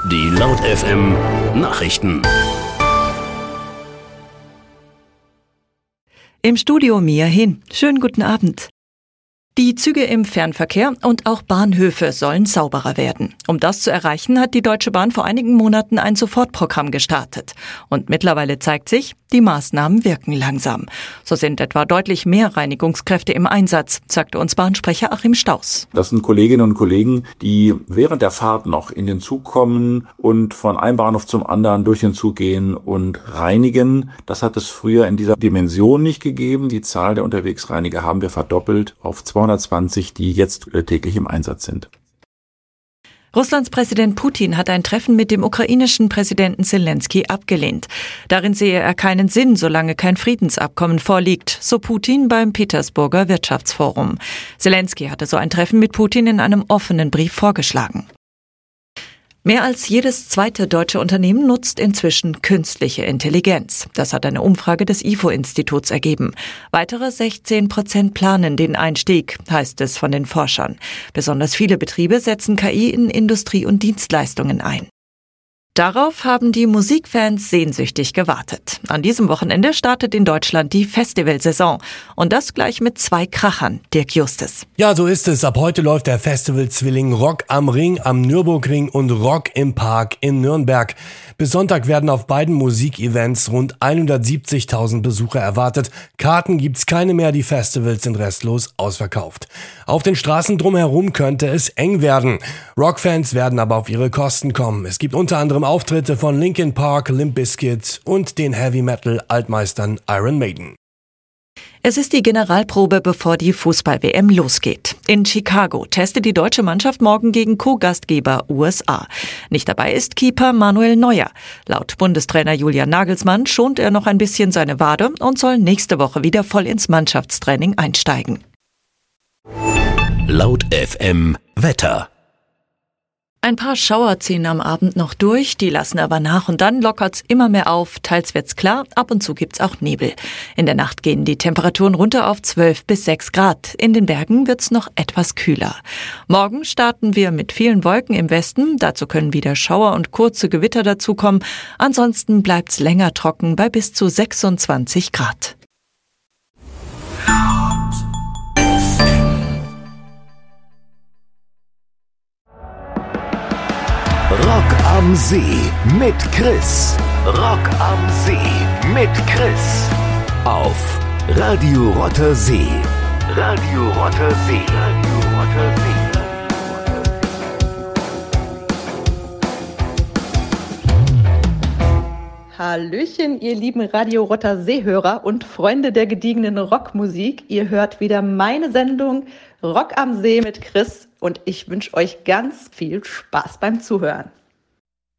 Die Laut FM Nachrichten. Im Studio Mia Hin. Schönen guten Abend. Die Züge im Fernverkehr und auch Bahnhöfe sollen sauberer werden. Um das zu erreichen, hat die Deutsche Bahn vor einigen Monaten ein Sofortprogramm gestartet. Und mittlerweile zeigt sich, die Maßnahmen wirken langsam. So sind etwa deutlich mehr Reinigungskräfte im Einsatz, sagte uns Bahnsprecher Achim Staus. Das sind Kolleginnen und Kollegen, die während der Fahrt noch in den Zug kommen und von einem Bahnhof zum anderen durch den Zug gehen und reinigen. Das hat es früher in dieser Dimension nicht gegeben. Die Zahl der Unterwegsreiniger haben wir verdoppelt auf 220, die jetzt täglich im Einsatz sind. Russlands Präsident Putin hat ein Treffen mit dem ukrainischen Präsidenten Zelensky abgelehnt. Darin sehe er keinen Sinn, solange kein Friedensabkommen vorliegt, so Putin beim Petersburger Wirtschaftsforum. Zelensky hatte so ein Treffen mit Putin in einem offenen Brief vorgeschlagen. Mehr als jedes zweite deutsche Unternehmen nutzt inzwischen künstliche Intelligenz. Das hat eine Umfrage des IFO-Instituts ergeben. Weitere 16% planen den Einstieg, heißt es von den Forschern. Besonders viele Betriebe setzen KI in Industrie und Dienstleistungen ein. Darauf haben die Musikfans sehnsüchtig gewartet. An diesem Wochenende startet in Deutschland die Festivalsaison. Und das gleich mit 2 Krachern. Dirk Justus. Ja, so ist es. Ab heute läuft der Festivalzwilling Rock am Ring, am Nürburgring und Rock im Park in Nürnberg. Bis Sonntag werden auf beiden Musikevents rund 170.000 Besucher erwartet. Karten gibt's keine mehr, die Festivals sind restlos ausverkauft. Auf den Straßen drumherum könnte es eng werden. Rockfans werden aber auf ihre Kosten kommen. Es gibt unter anderem Auftritte von Linkin Park, Limp Bizkit und den Heavy-Metal-Altmeistern Iron Maiden. Es ist die Generalprobe, bevor die Fußball-WM losgeht. In Chicago testet die deutsche Mannschaft morgen gegen Co-Gastgeber USA. Nicht dabei ist Keeper Manuel Neuer. Laut Bundestrainer Julian Nagelsmann schont er noch ein bisschen seine Wade und soll nächste Woche wieder voll ins Mannschaftstraining einsteigen. Laut FM Wetter. Ein paar Schauer ziehen am Abend noch durch, die lassen aber nach und dann lockert's immer mehr auf. Teils wird's klar, ab und zu gibt's auch Nebel. In der Nacht gehen die Temperaturen runter auf 12 bis 6 Grad. In den Bergen wird's noch etwas kühler. Morgen starten wir mit vielen Wolken im Westen. Dazu können wieder Schauer und kurze Gewitter dazukommen. Ansonsten bleibt's länger trocken bei bis zu 26 Grad. Rock am See mit Chris. Rock am See mit Chris. Auf Radio Rotter See. Radio Rotter See. Radio Rotter See. Hallöchen, ihr lieben Radio Rotter See-Hörer und Freunde der gediegenen Rockmusik. Ihr hört wieder meine Sendung Rock am See mit Chris und ich wünsche euch ganz viel Spaß beim Zuhören.